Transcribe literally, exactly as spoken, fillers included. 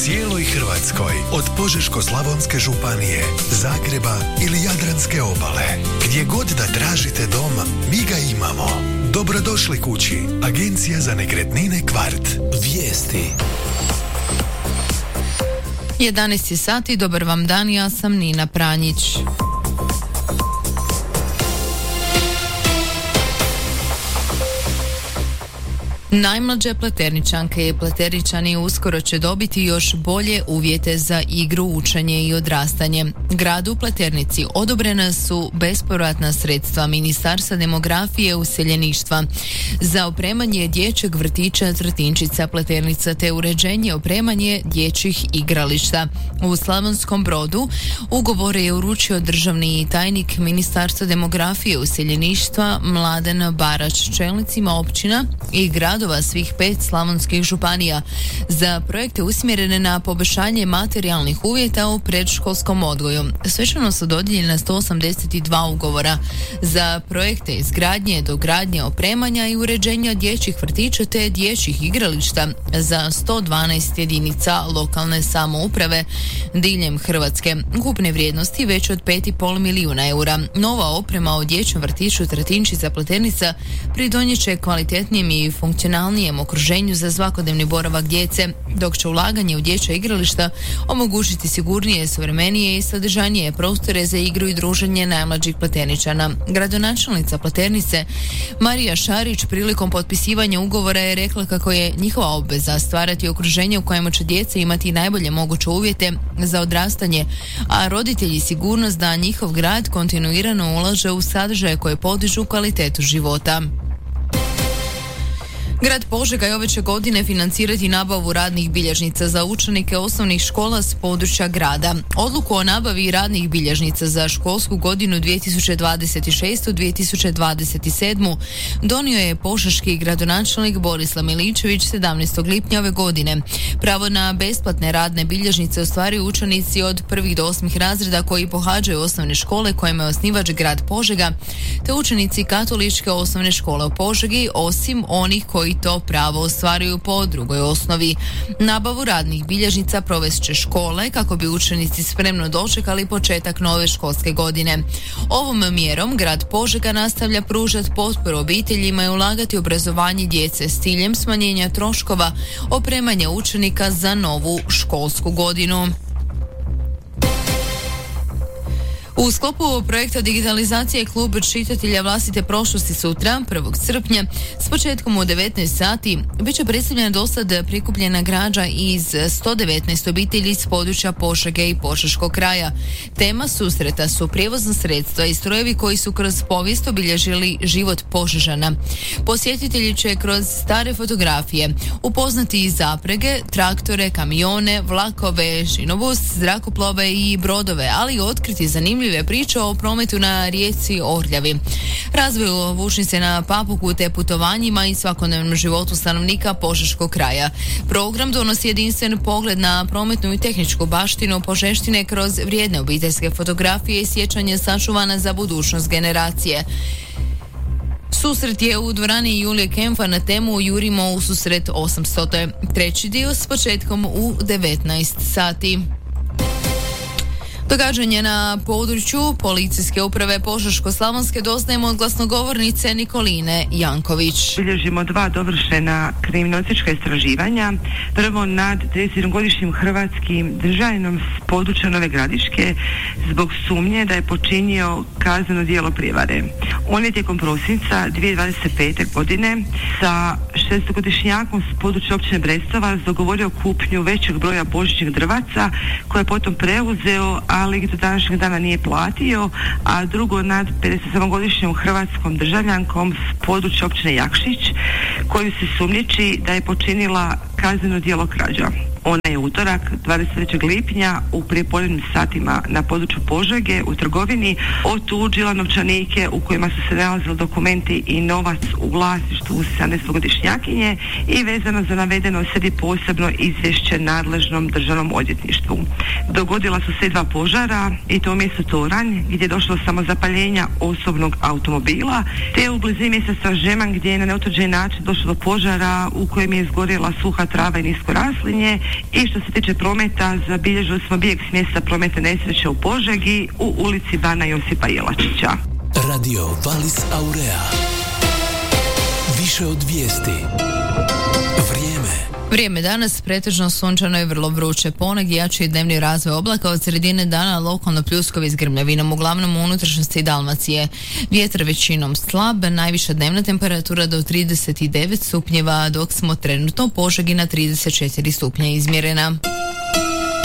cijeloj Hrvatskoj, od Požeško-slavonske županije, Zagreba ili Jadranske obale. Gdje god da tražite dom, mi ga imamo. Dobrodošli kući. Agencija za nekretnine Kvart. Vijesti. jedanaest je sati, dobar vam dan, ja sam Nina Pranjić. Najmlađe Pleterničanke i Pleterničani uskoro će dobiti još bolje uvjete za igru, učenje i odrastanje. Gradu Pleternici odobrena su bespovratna sredstva Ministarstva demografije i useljeništva za opremanje dječjeg vrtića Trtinčica Pleternica te uređenje opremanje dječjih igrališta. U Slavonskom Brodu ugovore je uručio državni tajnik Ministarstva demografije i useljeništva Mladen Barač čelnicima općina i gradova svih pet slavonskih županija za projekte usmjerene na poboljšanje materijalnih uvjeta u predškolskom odgoju. Svečano su dodijeljena sto osamdeset dva ugovora za projekte izgradnje, dogradnje, opremanja i uređenja dječjih vrtića te dječjih igrališta za sto dvanaest jedinica lokalne samouprave diljem Hrvatske. Ukupne vrijednosti veće od pet i pol milijuna eura. Nova oprema u dječjem vrtiću Trtinčica Pleternica pridonijet će kvalitetnijem i funkcionalnijem okruženju za svakodnevni boravak djece, dok će ulaganje u dječja igrališta omogućiti sigurnije, suvremenije i sadržajnije prostore za igru i druženje najmlađih Pleterničana. Gradonačelnica Pleternice Marija Šarić prilikom potpisivanja ugovora je rekla kako je njihova obveza stvarati okruženje u kojem će djeca imati najbolje moguće uvjete za odrastanje, a roditelji sigurnost da njihov grad kontinuirano ulaže u sadržaje koje podižu kvalitetu života. Grad Požega je ove će godine financirati nabavu radnih bilježnica za učenike osnovnih škola s područja grada. Odluku o nabavi radnih bilježnica za školsku godinu dvije tisuće dvadeset šeste dvije tisuće dvadeset sedam donio je požeški gradonačelnik Borislav Miličević sedamnaestog lipnja ove godine. Pravo na besplatne radne bilježnice ostvaruju učenici od prvih do osmih razreda koji pohađaju osnovne škole kojima je osnivač grad Požega, te učenici katoličke osnovne škole u Požegi, osim onih koji i to pravo ostvaruju po drugoj osnovi. Nabavu radnih bilježnica provest će škole kako bi učenici spremno dočekali početak nove školske godine. Ovom mjerom grad Požega nastavlja pružati potporu obiteljima i ulagati u obrazovanje djece s ciljem smanjenja troškova opremanja učenika za novu školsku godinu. U sklopu projekta digitalizacije klub čitatelja vlastite prošlosti sutra, prvog srpnja, s početkom u devetnaest sati, bit će predstavljena dosad prikupljena građa iz sto devetnaest obitelji s područja Požege i Požeškog kraja. Tema susreta su prijevozna sredstva i strojevi koji su kroz povijest obilježili život Požežana. Posjetitelji će kroz stare fotografije upoznati i zaprege, traktore, kamione, vlakove, šinobus, zrakoplove i brodove, ali i otkriti zanimljive priče o prometu na rijeci Orljavi, razvoju vučnice na Papuku te putovanjima i svakodnevnom životu stanovnika Požeškog kraja. Program donosi jedinstven pogled na prometnu i tehničku baštinu Požeštine kroz vrijedne obiteljske fotografije i sjećanje sačuvana za budućnost generacije. Susret je u dvorani Julije Kempfa na temu Jurimo u susret osamsto. Treći dio s početkom u devetnaest sati. Događanje na području policijske uprave Požeško-slavonske doznajemo od glasnogovornice Nikoline Janković. Bilježimo dva dovršena kriminalistička istraživanja. Prvo nad tridesetsedmogodišnjim hrvatskim državljaninom s područja Nove Gradiške zbog sumnje da je počinio kazneno djelo prijevare. On je tijekom prosinca dvije tisuće dvadeset pete. godine sa šestogodišnjakom s područja općine Brestovac dogovorio kupnju većeg broja božićnih drvaca koje je potom preuzeo, ali do današnjeg dana nije platio, a drugo nad pedesetsedmogodišnjom hrvatskom državljankom s područja općine Jakšić koju se sumnjiči da je počinila kazneno djelo krađa. Ona je utorak dvadeset trećeg lipnja u prijepodnevnim satima na području Požege u trgovini otuđila novčanike u kojima su se nalazili dokumenti i novac u vlasništvu sedamnaestogodišnjakinje i vezano za navedeno slijedi posebno izvješće nadležnom državnom odvjetništvu. Dogodila su se dva požara i to u mjestu Toranj gdje je došlo do samozapaljenja osobnog automobila, te u blizini mjesta Žeman gdje je na neutvrđeni način došlo do požara u kojem je izgorjela suha suha trava i nisko raslinje. I što se tiče prometa, zabilježili smo bijeg s mjesta prometne nesreće u Požegi u ulici Bana Josipa Jelačića. Radio Valis Aurea. Više od vijesti. Vrijeme. Vrijeme danas pretežno sunčano i vrlo vruće. Ponegdje jači dnevni razvoj oblaka, od sredine dana lokalno pljuskovi s grmljavinom, uglavnom u unutrašnjosti Dalmacije. Vjetar većinom slab, najviša dnevna temperatura do trideset devet stupnjeva, dok smo trenutno u Požegi na trideset četiri stupnja izmjerena.